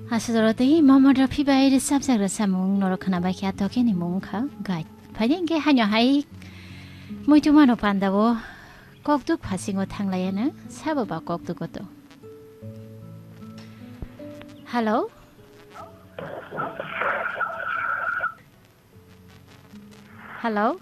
아스도로데이 마마르 피바이르 삽사르 사뭉 노력하나 바이키아 토케니 뭉카 가이 파딩게 하녀 하이 무이투마노 판다보 꼭둑 파싱고 탕라야나 사바바 꼭둑고도 할로 할로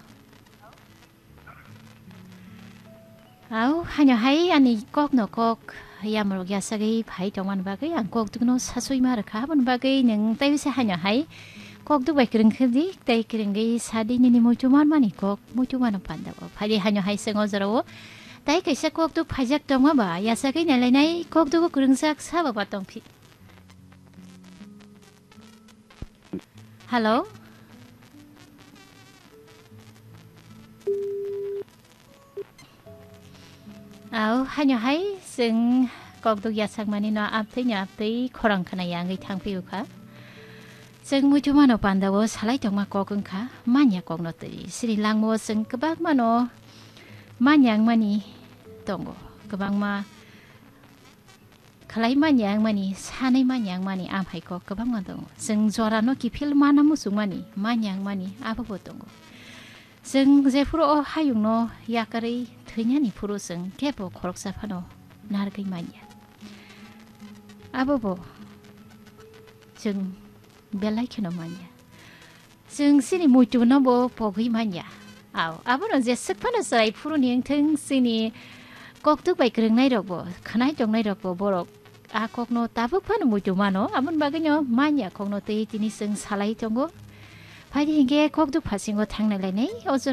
아우 하녀 하이 아니 꼭노 꼭 야무로 야사기 바이 정원 바기 안 꼭둑노 사소이 마르 가본 바기 능 따위세 하녀 하이 꼭둑 바이 그런 크디 따이 그런 게 사디니니 무주만만이 꼭 무주만은 판다고 바리 하녀 하이 생어저러고 따이 그세 꼭둑 파작 정와 봐 야사기 날라나이 꼭둑고 그런 싹 사바바 똥피 할로 아우 하녀 하이 승 꼭둑 야삭만이 너 앞에 앞에 코랑카나 양의 탕피우카 승 무주만어 반다고 살아이 정말 꼭은카 만야 꼭노들이 스리랑모 승 그박만어 만양만이 동고 그박마 칼라이 만양만이 산의 만양만이 암하이고 그박만 동고 승 조라노 기필 마나무 숭만이 만양만이 아바보 동고 승 제프로 하용노 야까리 트냐니 프로승 개보 코록사파노 나르기 만야 아보보 승 벨라이키노 만야 승 시니 무주노 보 보기 만야 아우 아보는 제 쓱파는 사이 프로니 등 시니 꼭둑 바이 그릉 나이럭보 카나이 정 나이럭보 보록 아 꼭노 따북파는 무주마노 아본 바그녀 만야 꼭노 때이티니 승 살라이 정고 바디 이게 꼭둑 파싱고 탕날래네 어저